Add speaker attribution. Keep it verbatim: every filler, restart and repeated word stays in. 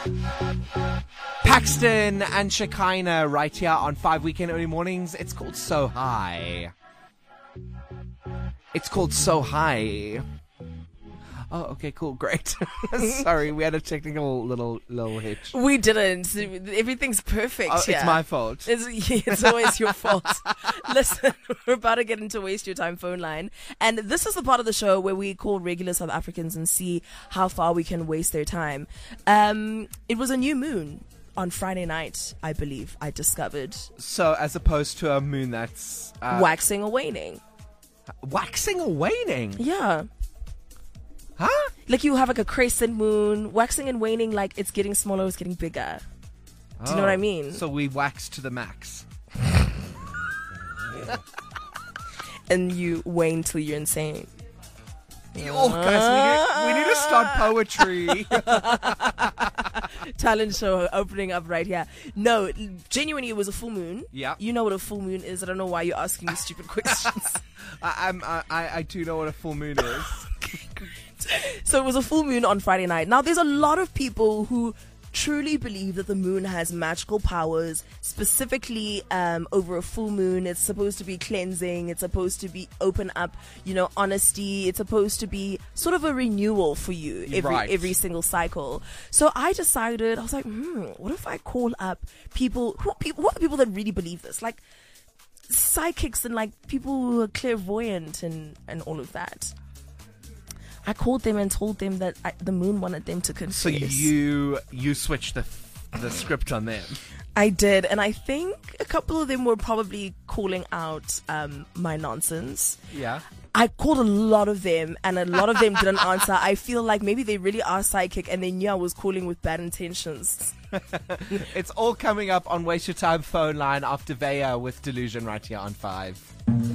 Speaker 1: Paxton and Shekinah right here on Five Weekend Early Mornings. It's called So High. It's called So High. Oh, okay, cool, great. Sorry, we had a technical little little hitch.
Speaker 2: We didn't. Everything's perfect.
Speaker 1: Oh,
Speaker 2: here.
Speaker 1: It's my fault.
Speaker 2: It's, it's always your fault. Listen, we're about to get into Waste Your Time phone line. And this is the part of the show where we call regular South Africans and see how far we can waste their time. Um, it was a new moon on Friday night, I believe, I discovered.
Speaker 1: So, as opposed to a moon that's... Uh,
Speaker 2: waxing or waning.
Speaker 1: Waxing or waning?
Speaker 2: Yeah.
Speaker 1: Huh?
Speaker 2: Like you have like a crescent moon, waxing and waning, like it's getting smaller, it's getting bigger. Do you know what I mean?
Speaker 1: So we wax to the max.
Speaker 2: And you wane till you're insane.
Speaker 1: Oh, guys, we need, we need to start poetry.
Speaker 2: Talent show opening up right here. No, genuinely, it was a full moon.
Speaker 1: Yeah.
Speaker 2: You know what a full moon is. I don't know why you're asking me stupid questions.
Speaker 1: I, I'm, I, I do know what a full moon is.
Speaker 2: So it was a full moon on Friday night. Now, there's a lot of people who truly believe that the moon has magical powers, specifically um, over a full moon. It's supposed to be cleansing. It's supposed to be open up, you know, honesty. It's supposed to be sort of a renewal for you every
Speaker 1: Right.
Speaker 2: every single cycle. So I decided, I was like, hmm, what if I call up people, who, people, who are people that really believe this? Like psychics and like people who are clairvoyant and, and all of that. I called them and told them that I, the moon wanted them to confess.
Speaker 1: So you you switched the the script on them.
Speaker 2: I did, and I think a couple of them were probably calling out um, my nonsense.
Speaker 1: Yeah.
Speaker 2: I called a lot of them, and a lot of them didn't answer. I feel like maybe they really are psychic, and they knew I was calling with bad intentions.
Speaker 1: It's all coming up on Waste Your Time phone line after Vaya with Delusion right here on Five.